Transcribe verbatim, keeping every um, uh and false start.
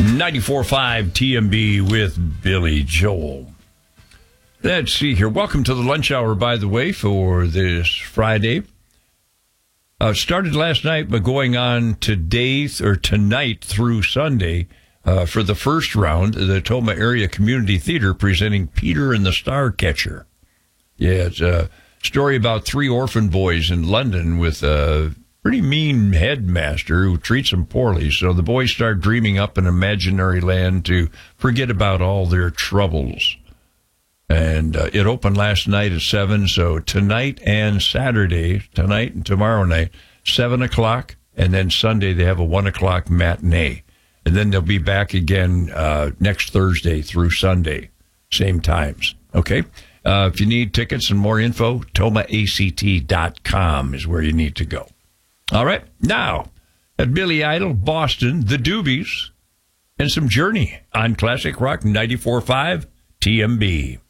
ninety-four point five T M B with Billy Joel. Let's see here. Welcome to the lunch hour, by the way, for this Friday. Uh, started last night, but going on today or tonight through Sunday uh, for the first round, the Toma Area Community Theater presenting Peter and the Starcatcher. Yeah, it's a story about three orphan boys in London with a pretty mean headmaster who treats them poorly. So the boys start dreaming up an imaginary land to forget about all their troubles. And uh, it opened last night at seven, so tonight and Saturday, tonight and tomorrow night, seven o'clock, and then Sunday they have a one o'clock matinee. And then they'll be back again uh, next Thursday through Sunday, same times. Okay? Uh, if you need tickets and more info, toma a c t dot com is where you need to go. All right, now, at Billy Idol, Boston, the Doobies, and some Journey on Classic Rock ninety-four point five T M B.